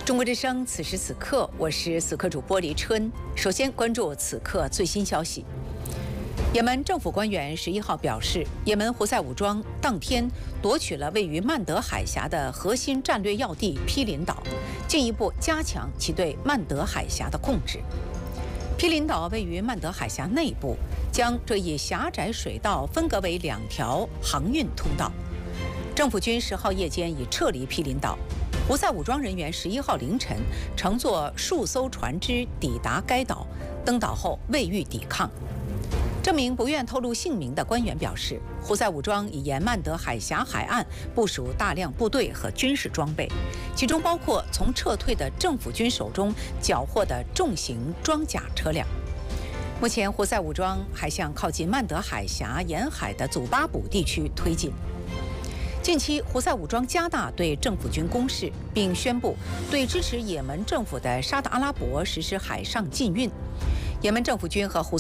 中国之声，此时此刻，我是此刻主播黎春。首先关注此刻最新消息。也门政府官员11号表示，也门胡塞武装当天夺取了位于曼德海峡的核心战略要地毗邻岛，进一步加强其对曼德海峡的控制。毗邻岛位于曼德海峡内部，将这一狭窄水道分隔为2条航运通道。政府军10号夜间已撤离毗邻岛。胡塞武装人员11号凌晨乘坐数艘船只抵达该岛，登岛后未遇抵抗。这名不愿透露姓名的官员表示，胡塞武装已沿曼德海峡海岸部署大量部队和军事装备，其中包括从撤退的政府军手中缴获的重型装甲车辆。目前，胡塞武装还向靠近曼德海峡沿海的祖巴卜地区推进。近期，胡塞武装加大对政府军攻势，并宣布对支持也门政府的沙特阿拉伯实施海上禁运。也门政府军和胡